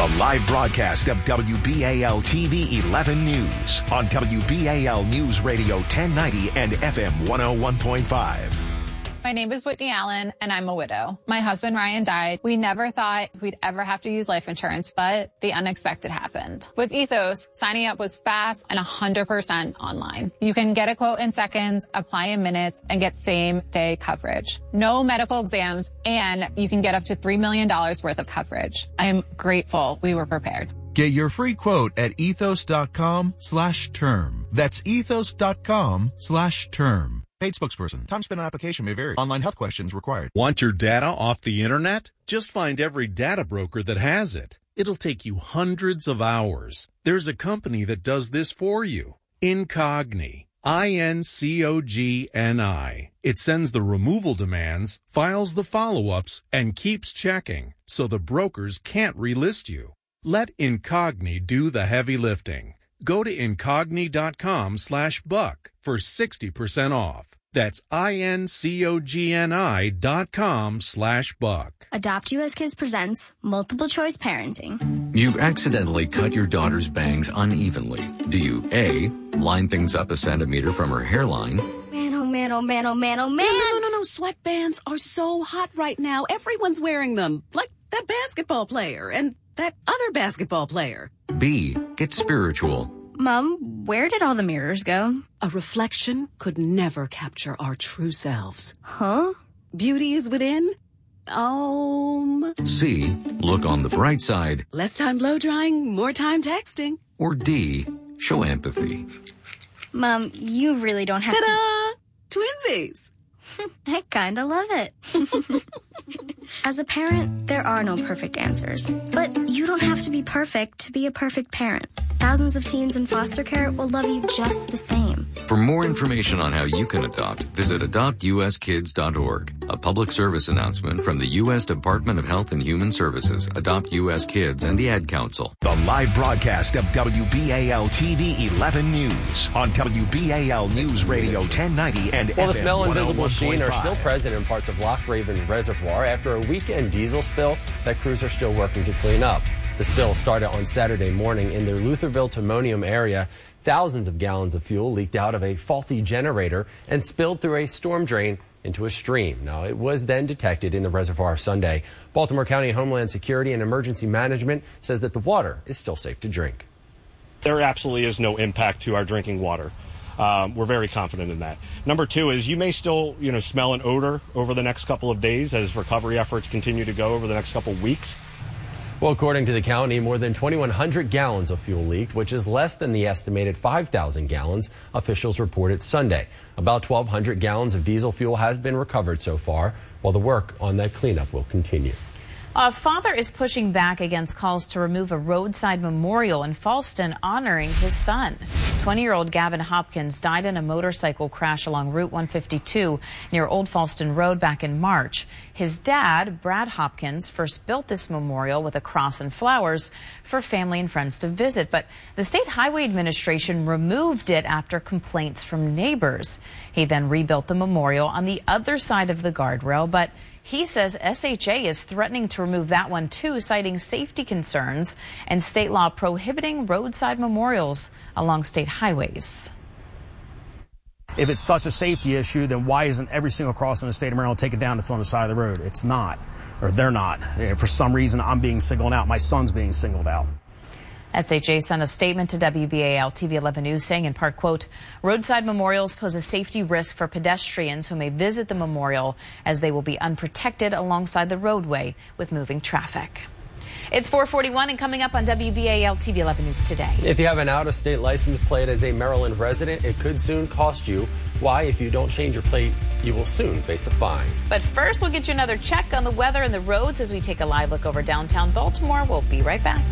The live broadcast of WBAL TV 11 News on WBAL News Radio 1090 and FM 101.5. My name is Whitney Allen, and I'm a widow. My husband, Ryan, died. We never thought we'd ever have to use life insurance, but the unexpected happened. With Ethos, signing up was fast and 100% online. You can get a quote in seconds, apply in minutes, and get same-day coverage. No medical exams, and you can get up to $3 million worth of coverage. I am grateful we were prepared. Get your free quote at ethos.com/term. That's ethos.com/term. Paid spokesperson. Time spent on application may vary. Online health questions required. Want your data off the internet? Just find every data broker that has it. It'll take you hundreds of hours. There's a company that does this for you. Incogni. INCOGNI. It sends the removal demands, files the follow-ups, and keeps checking, so the brokers can't relist you. Let Incogni do the heavy lifting. Go to incogni.com/buck for 60% off. That's INCOGNI.com/buck. Adopt US Kids presents Multiple Choice Parenting. You've accidentally cut your daughter's bangs unevenly. Do you A, line things up a centimeter from her hairline? Man, oh man, oh man, oh man, oh man. No. Sweatbands are so hot right now. Everyone's wearing them. Like that basketball player and that other basketball player. B, get spiritual. Mom, where did all the mirrors go? A reflection could never capture our true selves. Huh? Beauty is within. C, look on the bright side. Less time blow drying, more time texting. Or D, show empathy. Mom, you really don't have Ta-da! Twinsies. I kinda love it. As a parent, there are no perfect answers. But you don't have to be perfect to be a perfect parent. Thousands of teens in foster care will love you just the same. For more information on how you can adopt, visit adoptuskids.org. A public service announcement from the U.S. Department of Health and Human Services, Adopt U.S. Kids, and the Ad Council. The live broadcast of WBAL TV 11 News on WBAL News Radio 1090 and Well, the FM smell and visible sheen are 101.5. still present in parts of Loch Raven Reservoir after a weekend diesel spill that crews are still working to clean up. The spill started on Saturday morning in the Lutherville Timonium area. Thousands of gallons of fuel leaked out of a faulty generator and spilled through a storm drain into a stream. Now, it was then detected in the reservoir Sunday. Baltimore County Homeland Security and Emergency Management says that the water is still safe to drink. There absolutely is no impact to our drinking water. We're very confident in that. Number two is you may still, smell an odor over the next couple of days as recovery efforts continue to go over the next couple of weeks. Well, according to the county, more than 2,100 gallons of fuel leaked, which is less than the estimated 5,000 gallons officials reported Sunday. About 1,200 gallons of diesel fuel has been recovered so far, while the work on that cleanup will continue. A father is pushing back against calls to remove a roadside memorial in Fallston honoring his son. 20-year-old Gavin Hopkins died in a motorcycle crash along Route 152 near Old Fallston Road back in March. His dad, Brad Hopkins, first built this memorial with a cross and flowers for family and friends to visit, but the State Highway Administration removed it after complaints from neighbors. He then rebuilt the memorial on the other side of the guardrail, but he says SHA is threatening to remove that one too, citing safety concerns and state law prohibiting roadside memorials along state highways. If it's such a safety issue, then why isn't every single crossing in the state of Maryland taken down that's on the side of the road? It's not, or they're not. For some reason, I'm being singled out. My son's being singled out. SHA sent a statement to WBAL TV 11 News saying in part, quote, roadside memorials pose a safety risk for pedestrians who may visit the memorial as they will be unprotected alongside the roadway with moving traffic. It's 4:41 and coming up on WBAL TV 11 News today. If you have an out-of-state license plate as a Maryland resident, it could soon cost you. Why? If you don't change your plate, you will soon face a fine. But first, we'll get you another check on the weather and the roads as we take a live look over downtown Baltimore. We'll be right back.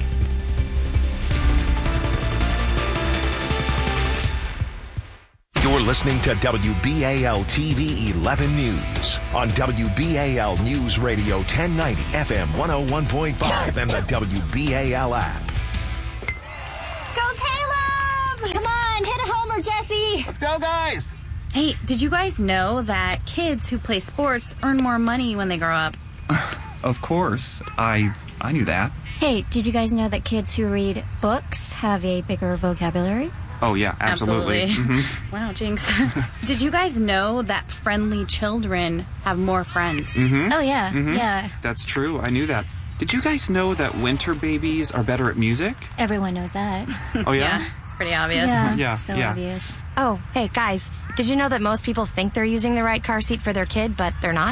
You're listening to WBAL TV 11 News on WBAL News Radio 1090 FM 101.5 and the WBAL app. Go, Caleb! Come on, hit a homer, Jesse! Let's go, guys! Hey, did you guys know that kids who play sports earn more money when they grow up? Of course. I I knew that. Hey, did you guys know that kids who read books have a bigger vocabulary? Oh, yeah, absolutely. Mm-hmm. Wow, Jinx. Did you guys know that friendly children have more friends? Mm-hmm. Oh, yeah, mm-hmm. yeah. That's true. I knew that. Did you guys know that winter babies are better at music? Everyone knows that. Oh, yeah? It's pretty obvious. Yeah, so obvious. Oh, hey, guys, did you know that most people think they're using the right car seat for their kid, but they're not?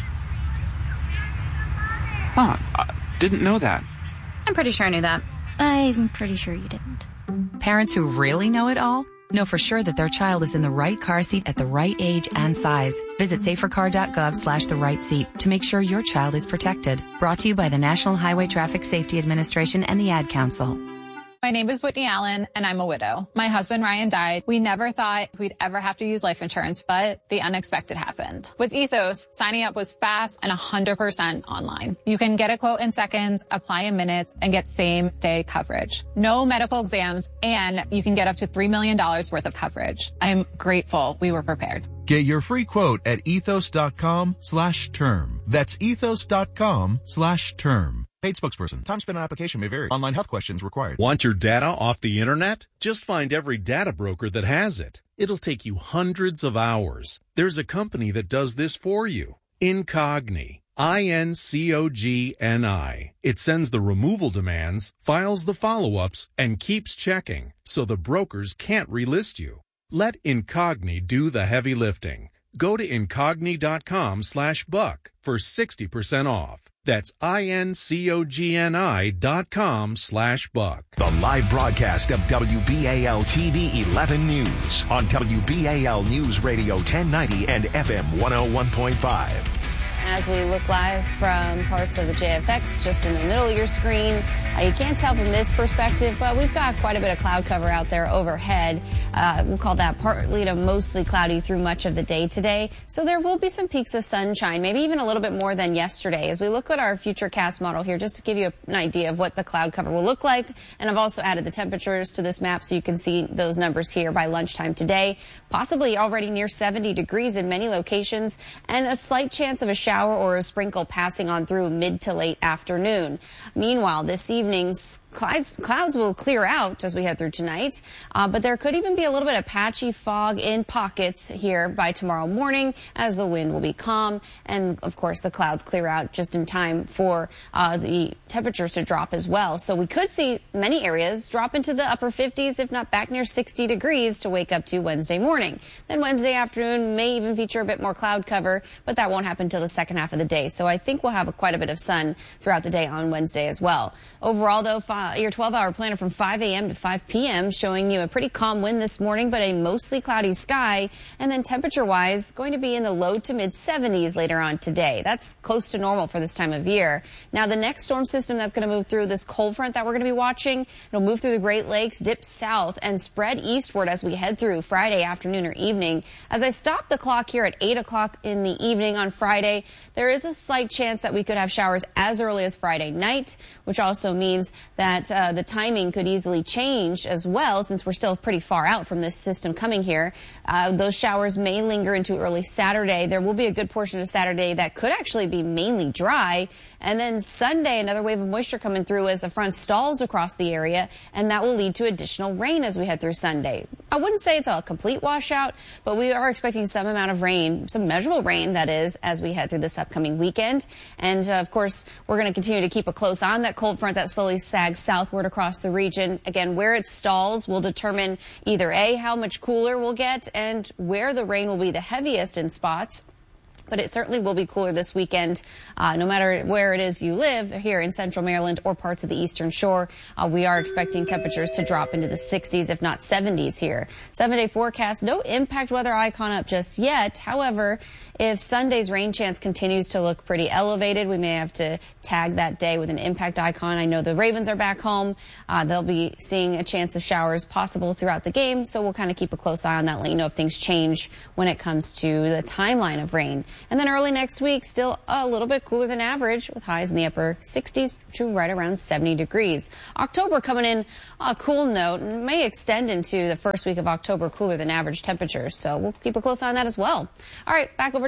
Huh, didn't know that. I'm pretty sure I knew that. I'm pretty sure you didn't. Parents who really know it all know for sure that their child is in the right car seat at the right age and size. Visit safercar.gov/the right seat to make sure your child is protected. Brought to you by the National Highway Traffic Safety Administration and the Ad Council. My name is Whitney Allen, and I'm a widow. My husband, Ryan, died. We never thought we'd ever have to use life insurance, but the unexpected happened. With Ethos, signing up was fast and 100% online. You can get a quote in seconds, apply in minutes, and get same-day coverage. No medical exams, and you can get up to $3 million worth of coverage. I'm grateful we were prepared. Get your free quote at ethos.com/term. That's ethos.com/term. Paid spokesperson. Time spent on application may vary. Online health questions required. Want your data off the internet? Just find every data broker that has it. It'll take you hundreds of hours. There's a company that does this for you. Incogni. INCOGNI. It sends the removal demands, files the follow-ups, and keeps checking, so the brokers can't relist you. Let Incogni do the heavy lifting. Go to incogni.com/buck for 60% off. That's INCOGNI.com/buck. The live broadcast of WBAL TV 11 News on WBAL News Radio 1090 and FM 101.5. As we look live from parts of the JFX just in the middle of your screen, you can't tell from this perspective, but we've got quite a bit of cloud cover out there overhead. We'll call that partly to mostly cloudy through much of the day today. So there will be some peaks of sunshine, maybe even a little bit more than yesterday. As we look at our futurecast model here, just to give you an idea of what the cloud cover will look like. And I've also added the temperatures to this map so you can see those numbers here by lunchtime today. Possibly already near 70 degrees in many locations, and a slight chance of a shower or a sprinkle passing on through mid to late afternoon. Meanwhile, this evening's clouds will clear out as we head through tonight, but there could even be a little bit of patchy fog in pockets here by tomorrow morning as the wind will be calm. And, of course, the clouds clear out just in time for the temperatures to drop as well. So we could see many areas drop into the upper 50s, if not back near 60 degrees to wake up to Wednesday morning. Then Wednesday afternoon may even feature a bit more cloud cover, but that won't happen until the second half of the day. So I think we'll have quite a bit of sun throughout the day on Wednesday as well. Overall, though, your 12-hour planner from 5 a.m. to 5 p.m. showing you a pretty calm wind this morning, but a mostly cloudy sky. And then temperature-wise, going to be in the low to mid-70s later on today. That's close to normal for this time of year. Now, the next storm system that's going to move through this cold front that we're going to be watching, it'll move through the Great Lakes, dip south, and spread eastward as we head through Friday afternoon or evening. As I stop the clock here at 8 o'clock in the evening on Friday, there is a slight chance that we could have showers as early as Friday night, which also means that the timing could easily change as well, since we're still pretty far out from this system coming here. Those showers may linger into early Saturday. There will be a good portion of Saturday that could actually be mainly dry. And then Sunday, another wave of moisture coming through as the front stalls across the area, and that will lead to additional rain as we head through Sunday. I wouldn't say it's a complete washout, but we are expecting some amount of rain, some measurable rain, that is, as we head through this upcoming weekend. And, of course, we're going to continue to keep a close eye on that cold front that slowly sags southward across the region. Again, where it stalls will determine either A, how much cooler we'll get, and where the rain will be the heaviest in spots. But it certainly will be cooler this weekend, no matter where it is you live here in central Maryland or parts of the eastern shore. We are expecting temperatures to drop into the 60s, if not 70s here. 7-day forecast, no impact weather icon up just yet. However, if Sunday's rain chance continues to look pretty elevated, we may have to tag that day with an impact icon. I know the Ravens are back home. They'll be seeing a chance of showers possible throughout the game, so we'll kind of keep a close eye on that, let you know if things change when it comes to the timeline of rain. And then early next week, still a little bit cooler than average, with highs in the upper 60s to right around 70 degrees. October coming in a cool note and may extend into the first week of October, cooler than average temperatures. So we'll keep a close eye on that as well. All right, back over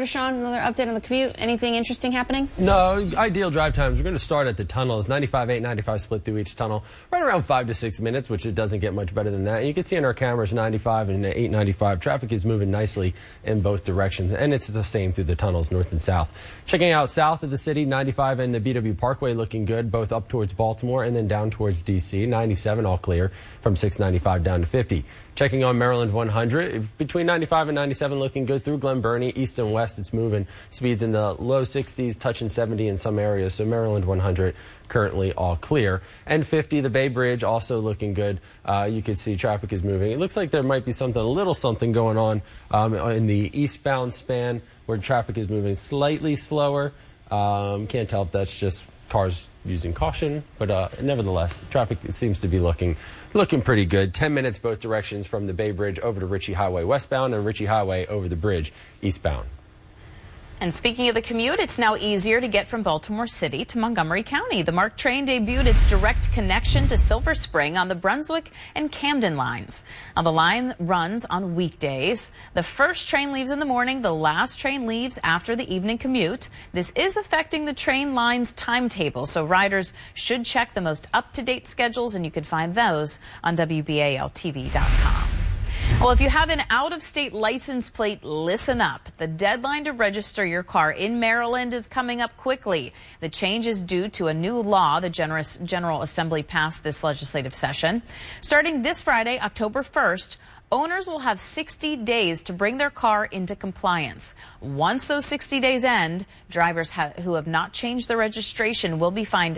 to Sean, another update on the commute. Anything interesting happening? No, ideal drive times. We're going to start at the tunnels. 95, 8, 95 split through each tunnel. Right around 5 to 6 minutes, which it doesn't get much better than that. And you can see in our cameras 95 and 895. Traffic is moving nicely in both directions. And it's the same through the tunnels, north and south. Checking out south of the city, 95 and the BW Parkway looking good, both up towards Baltimore and then down towards D.C. 97 all clear from 695 down to 50. Checking on Maryland 100, between 95 and 97 looking good through Glen Burnie, east and west. It's moving. Speeds in the low 60s, touching 70 in some areas. So Maryland 100 currently all clear. And 50, the Bay Bridge also looking good. You can see traffic is moving. It looks like there might be a little something going on in the eastbound span where traffic is moving slightly slower. Can't tell if that's just cars using caution, but nevertheless, traffic seems to be looking pretty good. 10 minutes both directions from the Bay Bridge over to Ritchie Highway westbound and Ritchie Highway over the bridge eastbound. And speaking of the commute, it's now easier to get from Baltimore City to Montgomery County. The MARC train debuted its direct connection to Silver Spring on the Brunswick and Camden lines. Now, the line runs on weekdays. The first train leaves in the morning. The last train leaves after the evening commute. This is affecting the train line's timetable, so riders should check the most up-to-date schedules, and you can find those on WBALTV.com. Well, if you have an out-of-state license plate, listen up. The deadline to register your car in Maryland is coming up quickly. The change is due to a new law the General Assembly passed this legislative session. Starting this Friday, October 1st, owners will have 60 days to bring their car into compliance. Once those 60 days end, drivers who have not changed their registration will be fined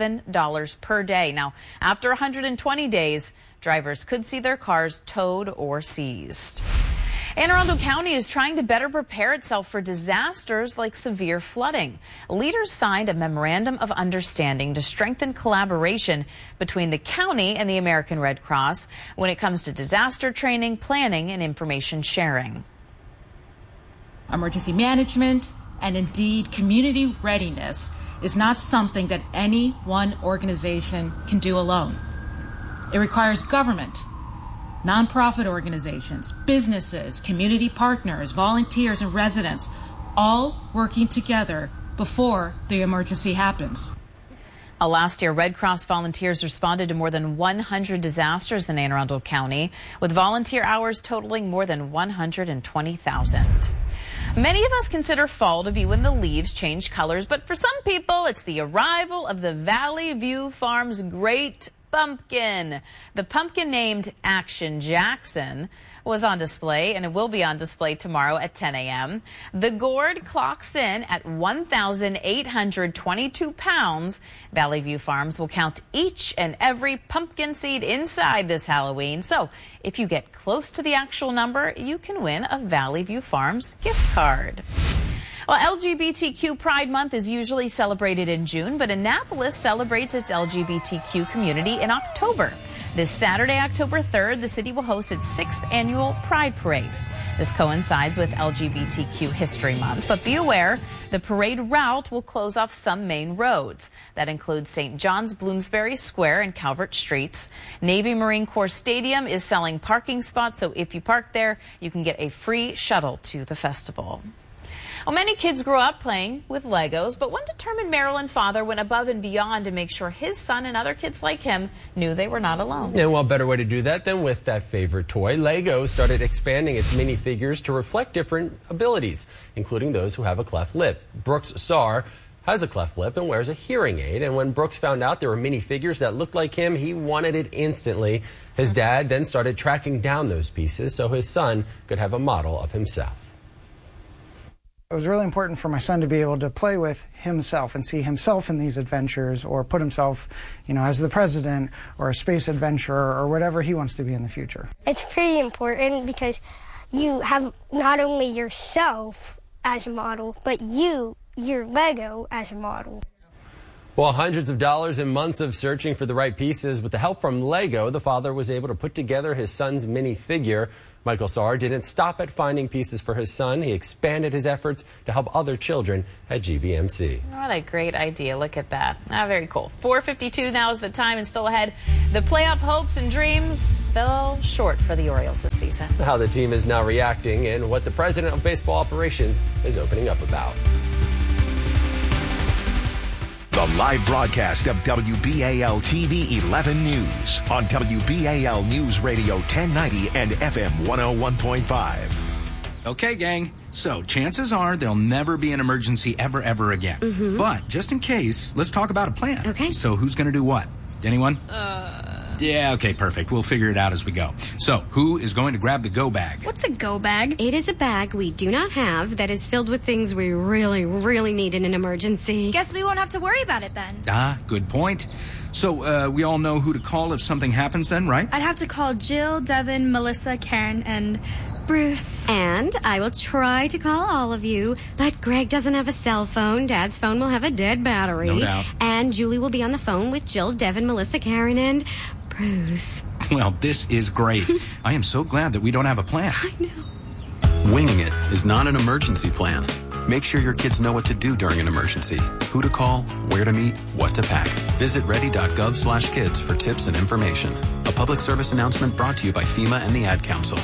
$7 per day. Now, after 120 days, drivers could see their cars towed or seized. Anne Arundel County is trying to better prepare itself for disasters like severe flooding. Leaders signed a memorandum of understanding to strengthen collaboration between the county and the American Red Cross when it comes to disaster training, planning, and information sharing. Emergency management and indeed community readiness is not something that any one organization can do alone. It requires government, nonprofit organizations, businesses, community partners, volunteers, and residents all working together before the emergency happens. Last year, Red Cross volunteers responded to more than 100 disasters in Anne Arundel County, with volunteer hours totaling more than 120,000. Many of us consider fall to be when the leaves change colors, but for some people, it's the arrival of the Valley View Farms Great Pumpkin. The pumpkin, named Action Jackson, was on display, and it will be on display tomorrow at 10 a.m. The gourd clocks in at 1,822 pounds. Valley View Farms will count each and every pumpkin seed inside this Halloween. So if you get close to the actual number, you can win a Valley View Farms gift card. Well, LGBTQ Pride Month is usually celebrated in June, but Annapolis celebrates its LGBTQ community in October. This Saturday, October 3rd, the city will host its 6th annual Pride Parade. This coincides with LGBTQ History Month, but be aware, the parade route will close off some main roads. That includes St. John's, Bloomsbury Square, and Calvert Streets. Navy Marine Corps Stadium is selling parking spots, so if you park there, you can get a free shuttle to the festival. Well, many kids grew up playing with Legos, but one determined Maryland father went above and beyond to make sure his son and other kids like him knew they were not alone. And what better way to do that than with that favorite toy? Lego started expanding its minifigures to reflect different abilities, including those who have a cleft lip. Brooks Saar has a cleft lip and wears a hearing aid. And when Brooks found out there were minifigures that looked like him, he wanted it instantly. His dad then started tracking down those pieces so his son could have a model of himself. It was really important for my son to be able to play with himself and see himself in these adventures, or put himself, as the president or a space adventurer or whatever he wants to be in the future. It's pretty important because you have not only yourself as a model, but your Lego as a model. Well, hundreds of dollars and months of searching for the right pieces. With the help from Lego, the father was able to put together his son's minifigure. Michael Saar didn't stop at finding pieces for his son. He expanded his efforts to help other children at GBMC. What a great idea. Look at that. Very cool. 4:52 now is the time, and still ahead. The playoff hopes and dreams fell short for the Orioles this season. How the team is now reacting and what the president of baseball operations is opening up about. The live broadcast of WBAL TV 11 News on WBAL News Radio 1090 and FM 101.5. Okay, gang. So chances are there'll never be an emergency ever again. But just in case, let's talk about a plan. Okay. So who's going to do what? Anyone? Yeah, okay, perfect. We'll figure it out as we go. So, who is going to grab the go bag? What's a go bag? It is a bag we do not have that is filled with things we really need in an emergency. Guess we won't have to worry about it then. Good point. So, we all know who to call if something happens then, right? I'd have to call Jill, Devin, Melissa, Karen, and Bruce. And I will try to call all of you, but Greg doesn't have a cell phone. Dad's phone will have a dead battery. No doubt. And Julie will be on the phone with Jill, Devin, Melissa, Karen, and Bruce. Well, this is great. I am so glad that we don't have a plan. I know. Winging it is not an emergency plan. Make sure your kids know what to do during an emergency, who to call, where to meet, what to pack. Visit ready.gov/kids for tips and information. A public service announcement brought to you by FEMA and the Ad Council.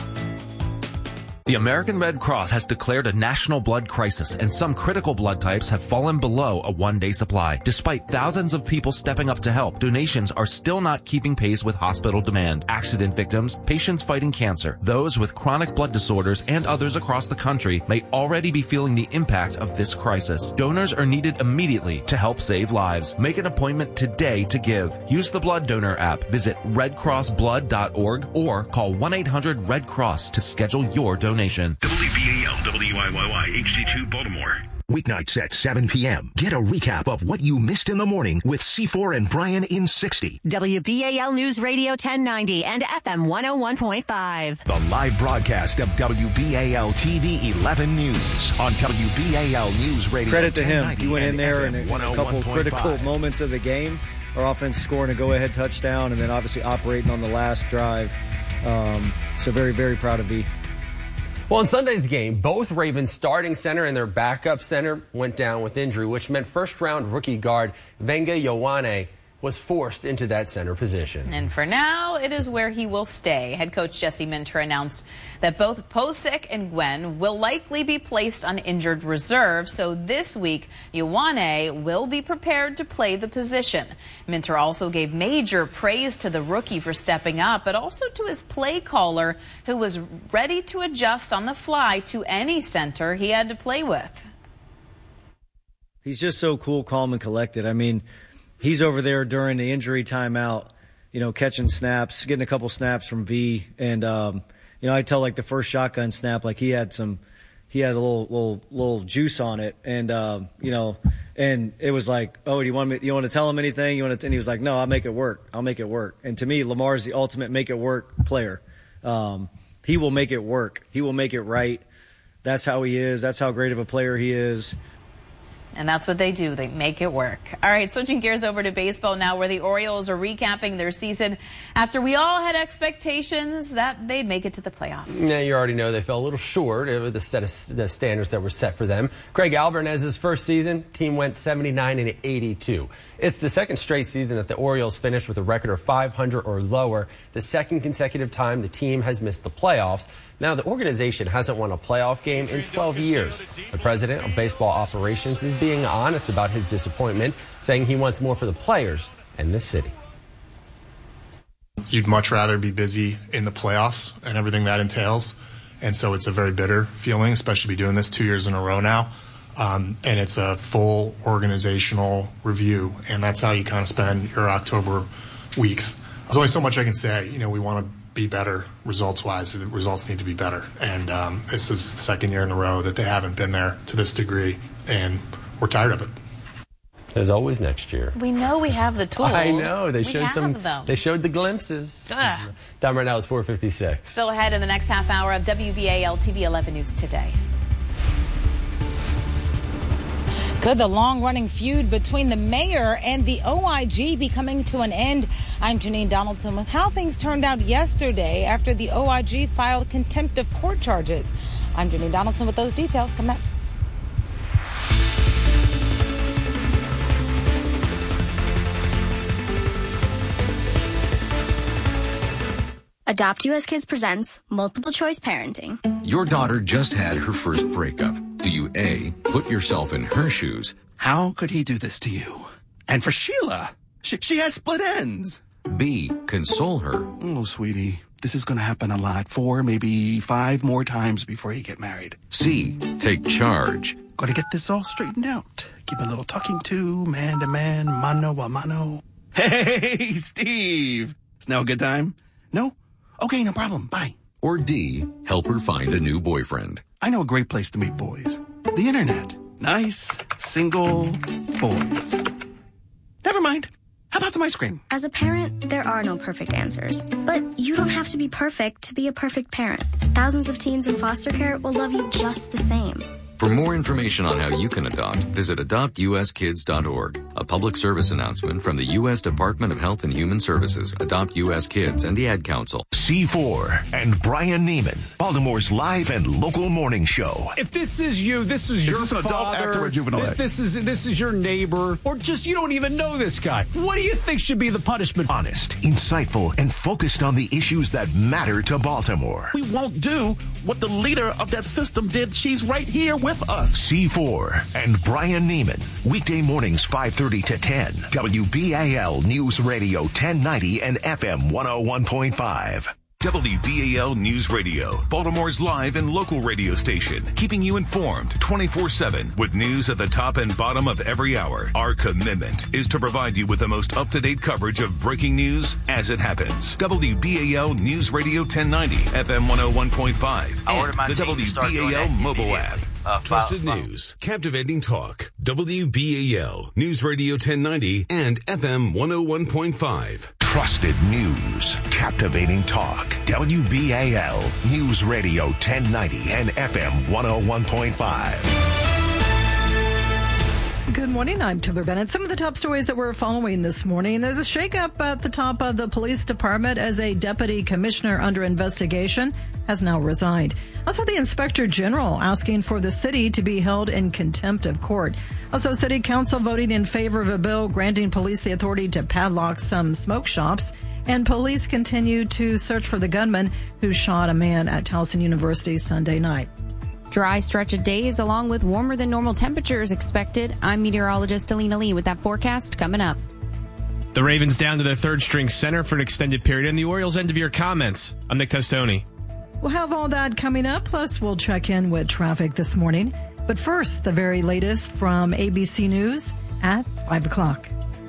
The American Red Cross has declared a national blood crisis, and some critical blood types have fallen below a one-day supply. Despite thousands of people stepping up to help, donations are still not keeping pace with hospital demand. Accident victims, patients fighting cancer, those with chronic blood disorders, and others across the country may already be feeling the impact of this crisis. Donors are needed immediately to help save lives. Make an appointment today to give. Use the Blood Donor app. Visit redcrossblood.org or call 1-800-RED-CROSS to schedule your donation. WBAL WIYY HD2 Baltimore. Weeknights at 7 p.m. Get a recap of what you missed in the morning with C4 and Brian in 60. WBAL News Radio 1090 and FM 101.5. The live broadcast of WBAL TV 11 News on WBAL News Radio. Credit to him. 1090 He went in there in a couple of 101.5. critical moments of the game. Our offense scoring a go-ahead touchdown and then obviously operating on the last drive. So very, very proud of V. Well, in Sunday's game, both Ravens starting center and their backup center went down with injury, which meant first-round rookie guard Venga Ioane was forced into that center position. And for now, it is where he will stay. Head coach Jesse Minter announced that both Posick and Gwen will likely be placed on injured reserve. So this week, Ioane will be prepared to play the position. Minter also gave major praise to the rookie for stepping up, but also to his play caller, who was ready to adjust on the fly to any center he had to play with. He's just so cool, calm, and collected. I mean, he's over there during the injury timeout, catching snaps, getting a couple snaps from V. And, I tell like the first shotgun snap, like he had a little juice on it. And, and it was like, oh, do you want to tell him anything? And he was like, no, I'll make it work. And to me, Lamar's the ultimate make it work player. He will make it work. He will make it right. That's how he is. That's how great of a player he is. And that's what they do. They make it work. All right, switching gears over to baseball now, where the Orioles are recapping their season after we all had expectations that they'd make it to the playoffs. Yeah, you already know they fell a little short of the standards that were set for them. Craig Albornez's first season, team went 79-82. It's the second straight season that the Orioles finished with a record of 500 or lower, the second consecutive time the team has missed the playoffs. Now, the organization hasn't won a playoff game in 12 years. The president of baseball operations is being honest about his disappointment, saying he wants more for the players and the city. You'd much rather be busy in the playoffs and everything that entails. And so it's a very bitter feeling, especially to be doing this 2 years in a row now. And it's a full organizational review. And that's how you kind of spend your October weeks. There's only so much I can say. We want to be better results-wise. The results need to be better. And this is the second year in a row that they haven't been there to this degree. And we're tired of it. There's always next year. We know we have the tools. I know. They showed them. They showed the glimpses. Time right now is 4:56. Still ahead in the next half hour of WBAL TV 11 News Today. Could the long-running feud between the mayor and the OIG be coming to an end? I'm Janine Donaldson with how things turned out yesterday after the OIG filed contempt of court charges. I'm Janine Donaldson with those details. Come up. Adopt US Kids presents Multiple Choice Parenting. Your daughter just had her first breakup. Do you A, put yourself in her shoes? How could he do this to you? And for Sheila, she has split ends. B, console her. Oh, sweetie, this is going to happen a lot. 4, maybe 5 more times before you get married. C, take charge. Got to get this all straightened out. Keep a little talking to, man to man, mano a mano. Hey, Steve. Is now a good time? No? Okay, no problem. Bye. Or D, help her find a new boyfriend. I know a great place to meet boys. The internet. Nice, single boys. Never mind. How about some ice cream? As a parent, there are no perfect answers. But you don't have to be perfect to be a perfect parent. Thousands of teens in foster care will love you just the same. For more information on how you can adopt, visit adoptuskids.org. A public service announcement from the U.S. Department of Health and Human Services, Adopt U.S. Kids, and the Ad Council. C4 and Brian Neiman, Baltimore's live and local morning show. If this is you, this is your this an adult father, act or a juvenile act? This is your neighbor, or just you don't even know this guy. What do you think should be the punishment? Honest, insightful, and focused on the issues that matter to Baltimore. We won't do what the leader of that system did. She's right here with us. C4 and Brian Neiman, weekday mornings 5:30 to 10. WBAL News Radio 1090 and FM 101.5. WBAL News Radio, Baltimore's live and local radio station, keeping you informed 24/7 with news at the top and bottom of every hour. Our commitment is to provide you with the most up-to-date coverage of breaking news as it happens. WBAL News Radio 1090, FM 101.5, and the WBAL mobile app. Trusted news, captivating talk. WBAL News Radio 1090 and FM 101.5. Trusted news, captivating talk. WBAL News Radio 1090 and FM 101.5. Good morning. I'm Timber Bennett. Some of the top stories that we're following this morning. There's a shakeup at the top of the police department as a deputy commissioner under investigation has now resigned. Also, the inspector general asking for the city to be held in contempt of court. Also, city council voting in favor of a bill granting police the authority to padlock some smoke shops. And police continue to search for the gunman who shot a man at Towson University Sunday night. Dry stretch of days along with warmer than normal temperatures expected. I'm meteorologist Alina Lee with that forecast coming up. The Ravens down to their third-string center for an extended period, and the Orioles' end-of-year comments. I'm Nick Testoni. We'll have all that coming up, plus we'll check in with traffic this morning. But first, the very latest from ABC News at 5 o'clock.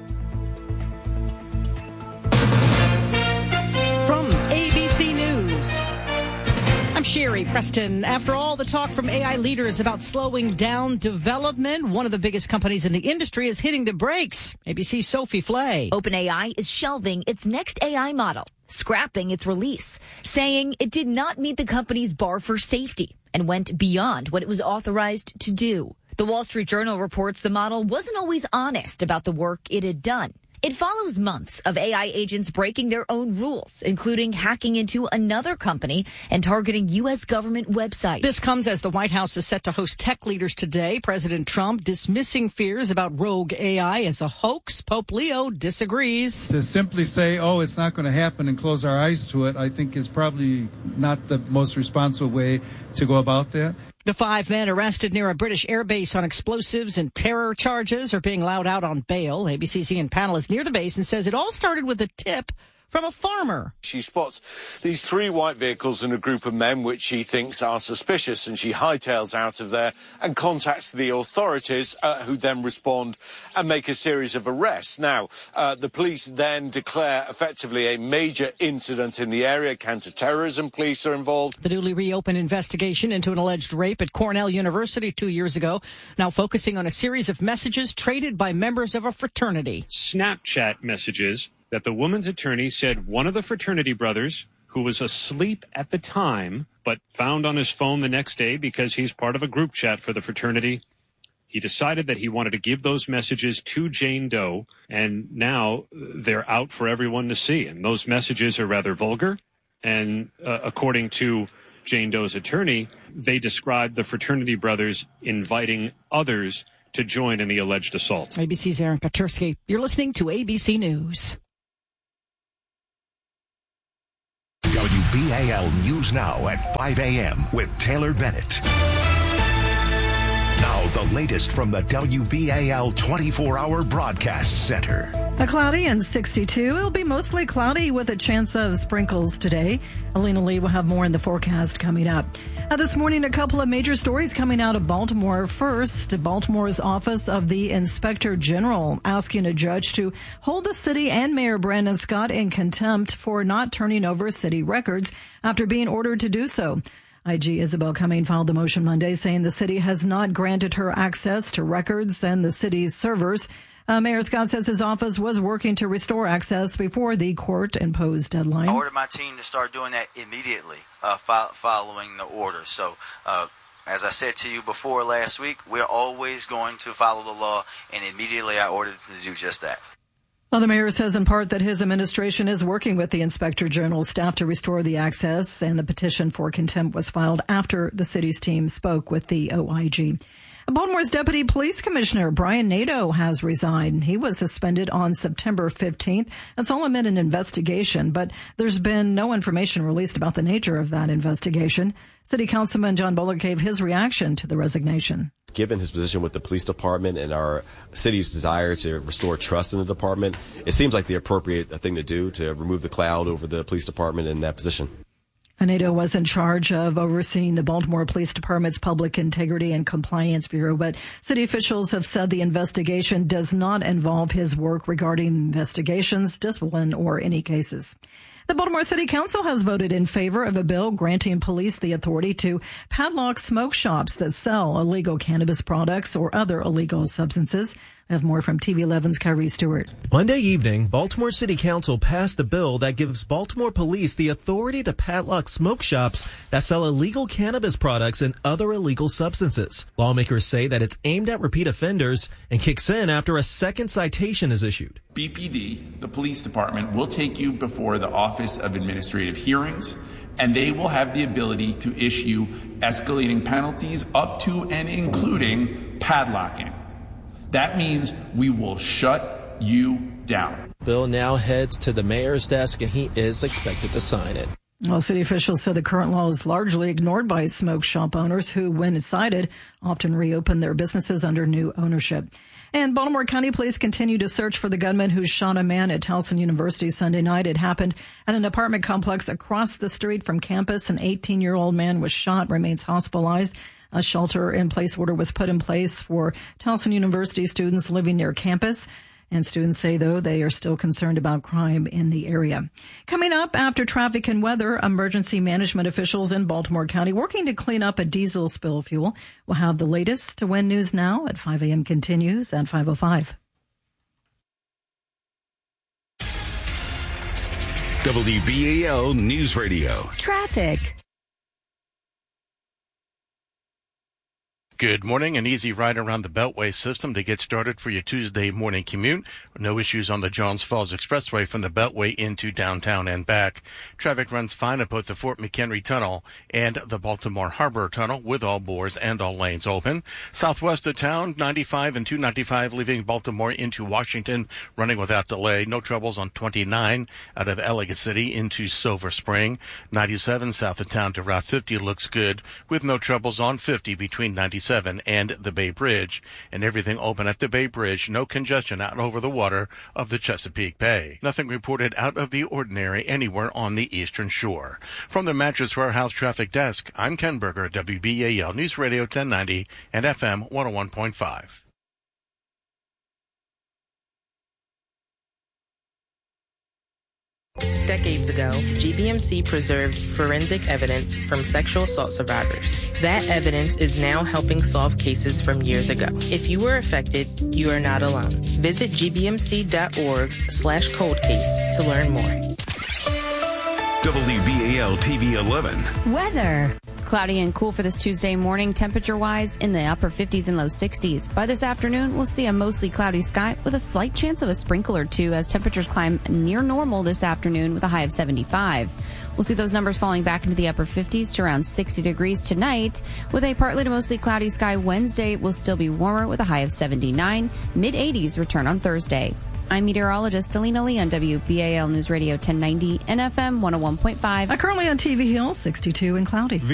From ABC News, I'm Sherry Preston. After all the talk from AI leaders about slowing down development, one of the biggest companies in the industry is hitting the brakes. ABC's Sophie Flay. OpenAI is shelving its next AI model, scrapping its release, saying it did not meet the company's bar for safety and went beyond what it was authorized to do. The Wall Street Journal reports the model wasn't always honest about the work it had done. It follows months of AI agents breaking their own rules, including hacking into another company and targeting U.S. government websites. This comes as the White House is set to host tech leaders today. President Trump dismissing fears about rogue AI as a hoax. Pope Leo disagrees. To simply say, oh, it's not going to happen and close our eyes to it, I think is probably not the most responsible way to go about that. The 5 men arrested near a British airbase on explosives and terror charges are being allowed out on bail. ABC's Ian Pannell is near the base and says it all started with a tip from a farmer. She spots these 3 white vehicles and a group of men which she thinks are suspicious, and she hightails out of there and contacts the authorities, who then respond and make a series of arrests. Now, the police then declare effectively a major incident in the area. Counter-terrorism police are involved. The newly reopened investigation into an alleged rape at Cornell University 2 years ago, now focusing on a series of messages traded by members of a fraternity. Snapchat messages that the woman's attorney said one of the fraternity brothers, who was asleep at the time, but found on his phone the next day because he's part of a group chat for the fraternity, He decided that he wanted to give those messages to Jane Doe, and now they're out for everyone to see. And those messages are rather vulgar. And according to Jane Doe's attorney, they described the fraternity brothers inviting others to join in the alleged assault. ABC's Aaron Katersky. You're listening to ABC News. WBAL News Now at 5 a.m. with Taylor Bennett. Now, the latest from the WBAL 24-hour broadcast center. A cloudy and 62. It'll be mostly cloudy with a chance of sprinkles today. Alina Lee will have more in the forecast coming up. This morning, a couple of major stories coming out of Baltimore. First, Baltimore's Office of the Inspector General asking a judge to hold the city and Mayor Brandon Scott in contempt for not turning over city records after being ordered to do so. IG Isabel Cumming filed the motion Monday saying the city has not granted her access to records and the city's servers. Mayor Scott says his office was working to restore access before the court-imposed deadline. I ordered my team to start doing that immediately following the order. So, as I said to you before last week, we're always going to follow the law, and immediately I ordered to do just that. Well, the mayor says in part that his administration is working with the Inspector General's staff to restore the access, and the petition for contempt was filed after the city's team spoke with the OIG. Baltimore's Deputy Police Commissioner Brian Nadeau has resigned. He was suspended on September 15th. That's all amid an investigation, but there's been no information released about the nature of that investigation. City Councilman John Bullock gave his reaction to the resignation. Given his position with the police department and our city's desire to restore trust in the department, it seems like the appropriate thing to do to remove the cloud over the police department in that position. Nadeau was in charge of overseeing the Baltimore Police Department's Public Integrity and Compliance Bureau, but city officials have said the investigation does not involve his work regarding investigations, discipline, or any cases. The Baltimore City Council has voted in favor of a bill granting police the authority to padlock smoke shops that sell illegal cannabis products or other illegal substances. I have more from TV 11's Kyrie Stewart. Monday evening, Baltimore City Council passed a bill that gives Baltimore police the authority to padlock smoke shops that sell illegal cannabis products and other illegal substances. Lawmakers say that it's aimed at repeat offenders and kicks in after a second citation is issued. BPD, the police department, will take you before the Office of Administrative Hearings, and they will have the ability to issue escalating penalties up to and including padlocking. That means we will shut you down. Bill now heads to the mayor's desk, and he is expected to sign it. Well, city officials said the current law is largely ignored by smoke shop owners who, when cited, often reopen their businesses under new ownership. And Baltimore County Police continue to search for the gunman who shot a man at Towson University Sunday night. It happened at an apartment complex across the street from campus. An 18-year-old man was shot, remains hospitalized. A shelter-in-place order was put in place for Towson University students living near campus. And students say, though, they are still concerned about crime in the area. Coming up after traffic and weather, emergency management officials in Baltimore County working to clean up a diesel spill fuel. We'll have the latest to WIN News Now at 5 a.m. continues at 5:05. WBAL News Radio. Traffic. Good morning. An easy ride around the Beltway system to get started for your Tuesday morning commute. No issues on the Johns Falls Expressway from the Beltway into downtown and back. Traffic runs fine at both the Fort McHenry Tunnel and the Baltimore Harbor Tunnel with all bores and all lanes open. Southwest of town, 95 and 295 leaving Baltimore into Washington running without delay. No troubles on 29 out of Ellicott City into Silver Spring. 97 south of town to Route 50 looks good with no troubles on 50 between 97 and the Bay Bridge, and everything open at the Bay Bridge. No congestion out over the water of the Chesapeake Bay. Nothing reported out of the ordinary anywhere on the eastern shore. From the Mattress Warehouse Traffic Desk, I'm Ken Berger, WBAL News Radio 1090 and FM 101.5. Decades ago, GBMC preserved forensic evidence from sexual assault survivors. That evidence is now helping solve cases from years ago. If you were affected, you are not alone. Visit gbmc.org/coldcase to learn more. WBAL TV 11. Weather. Cloudy and cool for this Tuesday morning, temperature-wise in the upper 50s and low 60s. By this afternoon, we'll see a mostly cloudy sky with a slight chance of a sprinkle or two as temperatures climb near normal this afternoon with a high of 75. We'll see those numbers falling back into the upper 50s to around 60 degrees tonight. With a partly to mostly cloudy sky Wednesday, will still be warmer with a high of 79. Mid-80s return on Thursday. I'm meteorologist Alina Lee on WBAL News Radio 1090 and FM 101.5. Currently on TV Hill, 62 and cloudy.